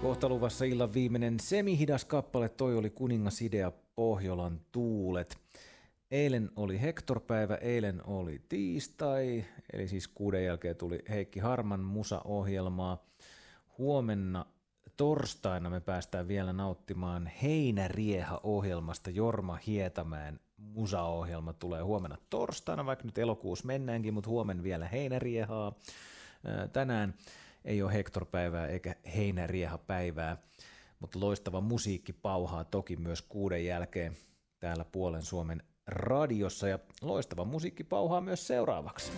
Kohta luvassa illan viimeinen semihidas kappale, toi oli Kuningasidea Pohjolan tuulet. Eilen oli Hector-päivä, eilen oli tiistai, eli siis 6 jälkeen tuli Heikki Harman musaohjelmaa. Huomenna torstaina me päästään vielä nauttimaan Heinärieha-ohjelmasta. Jorma Hietamäen musaohjelma tulee huomenna torstaina, vaikka nyt elokuussa mennäänkin, mutta huomenna vielä Heinäriehaa. Tänään ei ole Hector-päivää eikä Heinärieha-päivää, mutta loistava musiikki pauhaa toki myös 6 jälkeen täällä Puolen Suomen radiossa, ja loistava musiikki pauhaa myös seuraavaksi.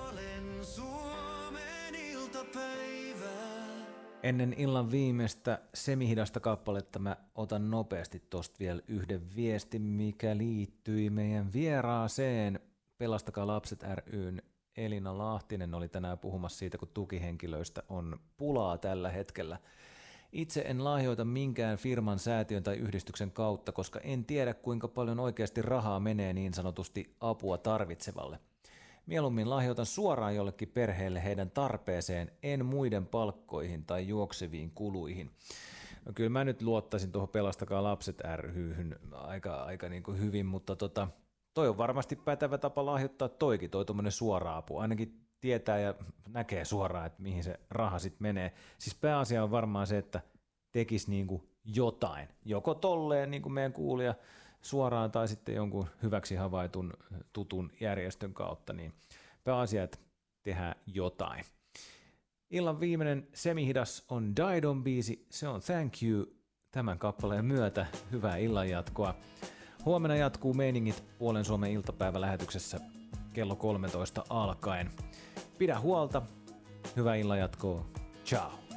Ennen illan viimeistä semihidasta kappaletta mä otan nopeasti tosta vielä yhden viestin, mikä liittyi meidän vieraaseen. Pelastakaa lapset ry:n Elina Lahtinen oli tänään puhumassa siitä, kun tukihenkilöistä on pulaa tällä hetkellä. Itse en lahjoita minkään firman, säätiön tai yhdistyksen kautta, koska en tiedä, kuinka paljon oikeasti rahaa menee niin sanotusti apua tarvitsevalle. Mieluummin lahjoitan suoraan jollekin perheelle heidän tarpeeseen, en muiden palkkoihin tai juokseviin kuluihin. No kyllä mä nyt luottaisin tuohon Pelastakaa lapset ry:hyn aika niin kuin hyvin, mutta toi on varmasti pätevä tapa lahjoittaa toikin, toi tuommoinen suora apu. Ainakin tietää ja näkee suoraan, että mihin se raha sitten menee. Siis pääasia on varmaan se, että tekisi niin kuin jotain. Joko tolleen, niin kuin meidän kuulija, suoraan tai sitten jonkun hyväksi havaitun tutun järjestön kautta, niin pääasia, että tehdään jotain. Illan viimeinen semihidas on Didon-biisi, se on Thank You tämän kappaleen myötä. Hyvää illanjatkoa. Huomenna jatkuu meiningit Puolen Suomen iltapäivälähetyksessä kello 13 alkaen. Pidä huolta, hyvää illanjatkoa, ciao!